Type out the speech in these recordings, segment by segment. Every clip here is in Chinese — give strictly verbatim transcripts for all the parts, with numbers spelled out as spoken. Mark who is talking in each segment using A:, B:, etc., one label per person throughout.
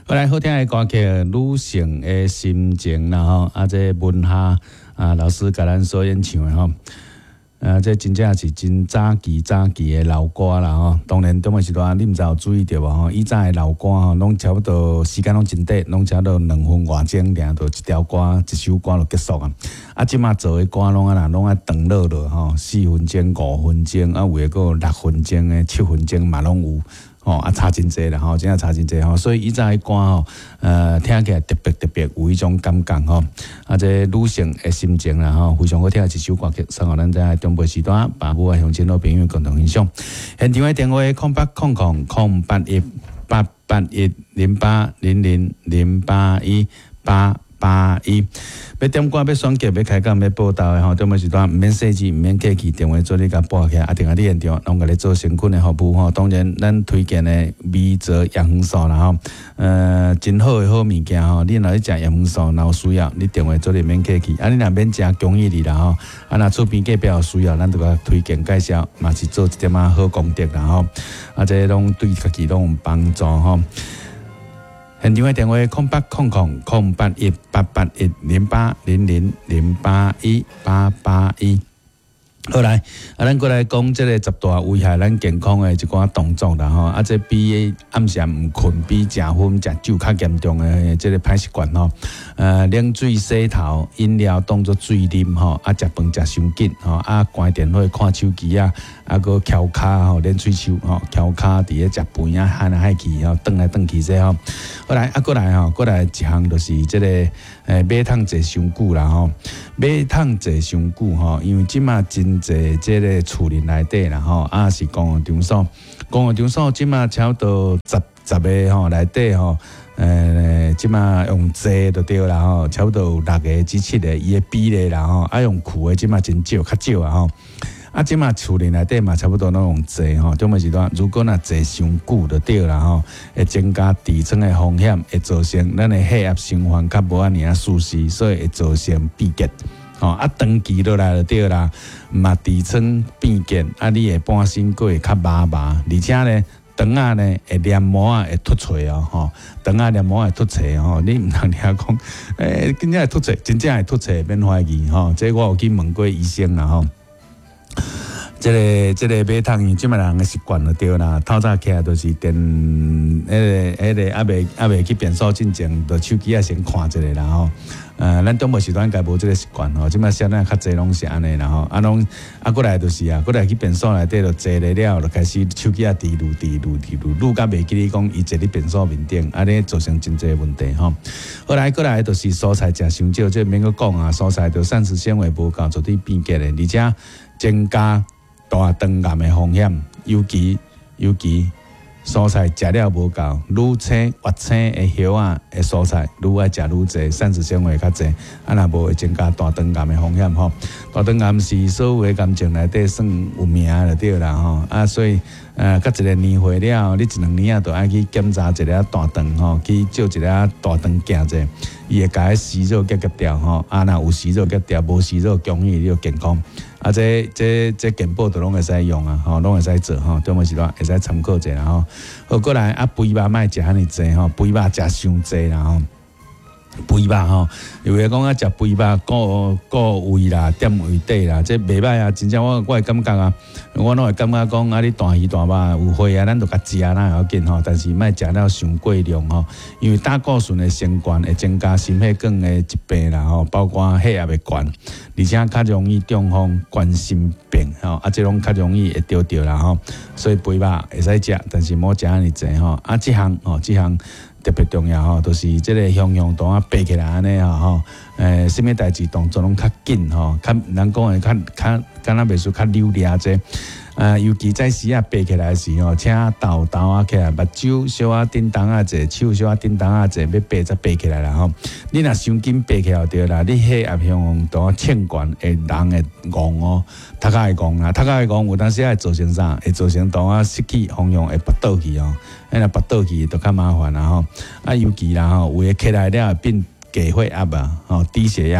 A: 后来好听的歌曲《女性的心情》啦吼，啊，这文夏啊老师甲咱所演唱的吼。啊，这真正是真早期早期的老歌啦吼。当然，当个时段你毋知有注意到无吼？以前的老歌吼，拢差不多时间拢真短，拢差不多两分外钟，然后就一条歌、一首歌就结束啊。啊，即马做的歌拢啊啦，拢啊长落落吼，四分钟、五分钟，啊有诶个六分钟诶、七分钟嘛拢有。吼、哦、啊，差真济啦吼，真正差真济吼，所以以前的歌吼，呃，听起来特别特别有一种感觉吼。啊，这女性的心情啦吼，非常好听的一首歌曲，送互咱在中部时段，把母爱乡亲老朋友共同分享。现场的电话空八空空空八一八八一零八零零零八一八八一。要点歌、要选曲、要开讲、要报道的吼，中部时段毋免设置、毋免客气，电话做你甲拨起来，啊，定下你现场，拢甲你做成群的服务吼。当然，咱推荐的美泽叶黄素啦吼，呃，真好的好物件吼。你若咧食叶黄素，若有需要，你电话做你免客气。啊，你若免食公益哩啦吼，啊，若厝边隔壁有需要，咱就甲推荐介绍，嘛是做一点仔好功德啦吼。啊，这拢对家己拢有帮助吼。现场的电话空八空空空八一八八一零八零零零八一八八一。好来，啊，咱过来讲这个十大危害咱健康的一寡动作啦吼，啊，这比暗时毋困、比食薰、食酒较严重的这个歹习惯吼。呃，冷水洗头、饮料当作水啉吼，啊，食饭食伤紧吼，啊，关电话看手机啊，啊，个翘骹吼，冷水手吼，翘骹伫咧食饭啊，喊来喊去吼，转来转去说吼。后来啊，过来吼，过来一项就是这个诶，马桶坐伤久啦吼，马桶坐伤久吼，因为即马真侪这个厝里内底啦吼，啊是公共场所，公共场所即马差不多十十个吼内底吼，呃，即马用坐就对啦吼，差不多有六个至七个伊的比例啦吼，啊用裤的即马真少，较少啊吼。啊，即马厝里内底嘛，差不多拢用坐吼，中末时段如果若坐伤久就对啦吼，会增加痔疮的风险，会造成咱的血液循环较无安尼啊舒适，所以会造成闭结。吼啊，长期落来就对啦，嘛痔疮变结，啊，你下半身佫会较麻麻，而且咧，肠仔咧会黏膜啊会突出哦，吼，肠仔黏膜会突出吼，你毋通听讲，诶，真正会突出，真正会突出，免怀疑吼，这我有去问过医生啦吼。这个这个马桶，即摆人的习惯就对啦。透早起来都是电，迄个迄个，还未还未去便所进前，就手机啊先看一下啦吼。呃，咱中国时段该无这个习惯吼，即摆现在较济拢是安尼啦吼。啊，拢啊过来就是啊，过来去便所内底就坐咧了，就开始手机啊滴噜滴噜滴噜，噜甲袂记你讲伊坐伫便所面顶，安尼造成真济问题吼。后来过来就是蔬菜食伤少，这免阁讲啊，蔬菜就膳食纤维无够，绝对变结的，而且增加大肠癌的风险，尤其尤其蔬菜食了无够，愈青越青的叶啊的蔬菜，愈爱食愈济，膳食纤维较济，啊若无会增加大肠癌的风险吼。大肠癌是所有的癌症内底算有名的对啦吼，啊所以呃，到一个年岁了，你一两年啊，就爱去检查一下大肠吼，去照一下大肠镜者，伊会甲迄息肉结结掉吼，啊若有息肉结掉，无息肉恭喜你有健康。啊，这这这健保都拢会使用啊，吼，拢会使做吼，中末时段会使参考者啦吼。好过来啊，肥肉莫食遐尼济吼，肥肉食伤济啦吼。肥肉吼，有诶讲啊，食肥肉固固胃啦，点胃底啦，这袂歹啊！真正我我会感觉啊，我拢会感觉讲啊，你大鱼大肉有血啊，咱就甲食啊，那要紧吼。但是莫食了伤过量吼，因为胆固醇的升高会增加心血管的疾病啦吼，包括血压的高，而且较容易中风、冠心病吼，啊，这种较容易会得着啦吼。所以肥肉会使食，但是莫食遐尼济吼。啊，这项吼，这项。特别重要吼，就是即个向向动啊爬起来安尼啊吼，诶，什么代志动作拢较紧吼，较人讲诶较较敢若袂输较溜利者，啊，尤其在时啊爬起来时吼，请豆豆啊起来，目睭小啊叮当啊者，手小啊叮当啊者，要爬才爬起来啦吼。你若伤紧爬起来对啦，你血压向向动啊欠悬，会人会戆哦，头壳会戆啦，头壳会戆有当时会造成啥？会造成动啊失去方向会拔倒去哦。迄若拔倒去就较麻烦啦吼，啊尤其啦吼，有诶起来了变低血压啊，吼低血压，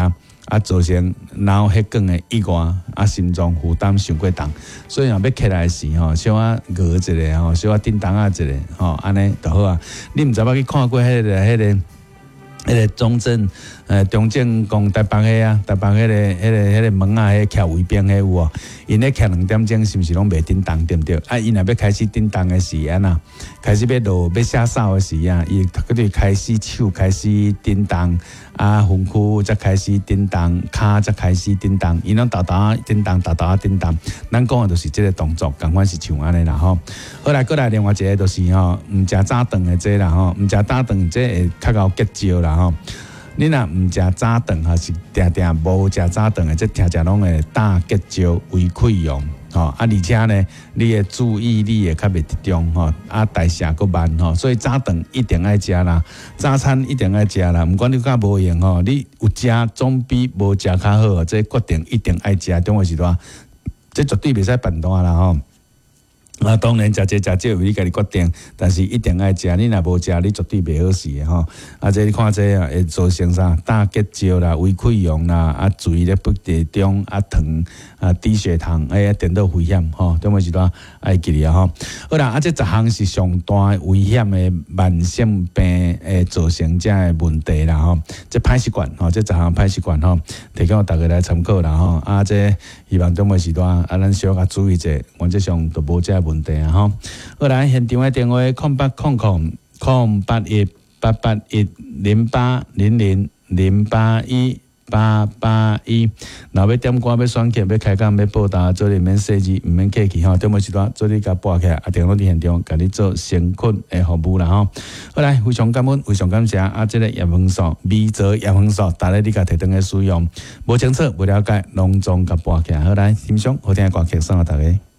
A: 啊造成脑血管的意外，啊心脏负担伤过重，所以若要起来时吼，小可饿一下吼，小可叮当啊一下吼，安尼就好啊。你毋知捌去看过迄个迄个？迄个中正，呃，中正公台北迄啊，台北迄个、迄个、迄个门啊，迄徛卫兵迄有哦，因咧徛两点钟，是毋是拢袂叮当，对毋对？啊，因若要开始叮当的时安那，开始要落要写扫的时啊，伊佢就开始手开始叮当，啊，身躯才开始叮当，骹才开始叮当，因拢豆豆啊叮当，豆豆啊叮当。咱讲的就是即个动作，共款是像安尼啦吼。后来过来另外一个就是吼，毋食早顿的这啦吼，毋食早顿这会较有结焦啦。吼，你若毋食早顿，还是定定无食早顿的，这听起拢会大结焦、胃溃疡，吼啊！而且呢，你的注意力会较袂集中，吼啊，代谢佫慢，吼，所以早顿一定爱食啦，早餐一定爱食啦。毋管你敢无用吼，你有食总比无食较好，这决定一定爱食，中个是偌，这绝对袂使办单啦，吼。啊，当然食这食这为你家己决定，但是一定爱食。你若无食，你绝对袂好势的吼。啊，这你看这啊，会造成啥？大结焦啦、胃溃疡啦、啊注意力不集中、啊疼、啊低血糖，哎，颠倒危险吼。中个是多爱记哩啊吼。好啦，啊这十项是上大危险的慢性病诶造成这的问题啦吼。这歹习惯吼，这十项歹习惯吼，提供大家来参考啦吼。啊，这希望中个是多啊，咱小可注意者，原则上都无这问题啊吼，好来现场的电话空八空空空八一八八一零八零零零八一八八一，若要点歌要选曲要开讲要报答，做你免设置，毋免客气吼，点么时段做你甲拨起来，啊，电话伫现场，甲你做先困的服务啦吼。好来，非常感恩，非常感谢啊！这个叶黄素、米泽叶黄素，大家你甲摕登去使用，无清楚、无了解，拢总甲拨起来。好来，欣赏好听的歌曲送互大家。